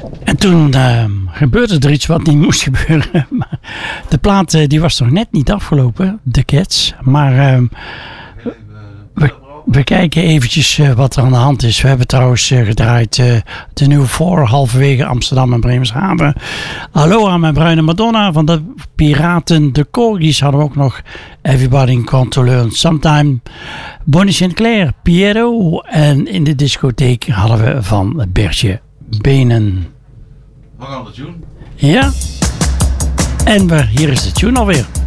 En toen gebeurde er iets wat niet moest gebeuren. De plaat die was nog net niet afgelopen, The Cats. Maar we kijken eventjes wat er aan de hand is. We hebben trouwens gedraaid de nieuwe voor halverwege Amsterdam en Bremerhaven. Aloha, mijn bruine Madonna. Van de Piraten, de Corgis hadden we ook nog Everybody Can to Learn Sometime. Bonnie Sinclair, Piero. En in de discotheek hadden we van Bertje Benen. Hang aan de tune. Ja. En hier is de tune alweer.